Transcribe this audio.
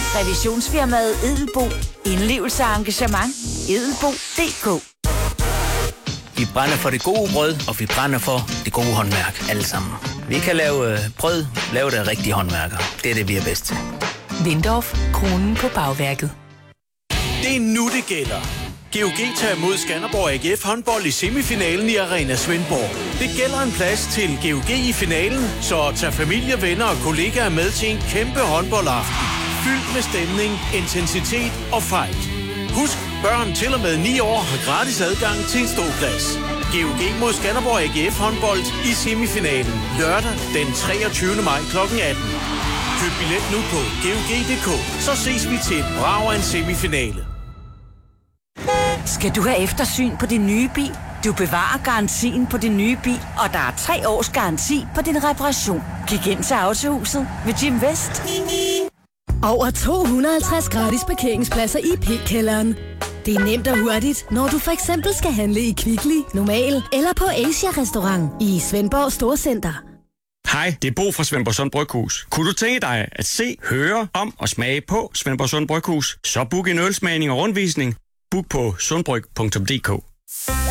Revisionsfirmaet Edelbo. Indlevelse og engagement. Edelbo.dk. Vi brænder for det gode brød, og vi brænder for det gode håndværk, alle sammen. Vi kan lave brød, lave det rigtige håndværker. Det er det, vi er bedst til. Windorf, kronen på bagværket. Det er nu, det gælder. GOG tager imod Skanderborg AGF håndbold i semifinalen i Arena Svendborg. Det gælder en plads til GOG i finalen, så tag familie, venner og kollegaer med til en kæmpe håndboldaften. Fyldt med stemning, intensitet og fight. Husk, børn til og med 9 år har gratis adgang til en ståplads. GOG mod Skanderborg AGF håndbold i semifinalen lørdag den 23. maj kl. 18. Køb billet nu på GOG.dk, så ses vi til et brag af en semifinale. Skal du have eftersyn på din nye bil? Du bevarer garantien på din nye bil, og der er 3 års garanti på din reparation. Kig ind til Autohuset ved Jim West. Over 250 gratis parkeringspladser i P-kælderen. Det er nemt og hurtigt, når du for eksempel skal handle i Kvickly, Normal eller på Asia-restaurant i Svendborg Storcenter. Hej, det er Bo fra Svendborg Sund Bryghus. Kunne du tænke dig at se, høre om og smage på Svendborg Sund Bryghus? Så book en ølsmagning og rundvisning. Book på sundbryg.dk.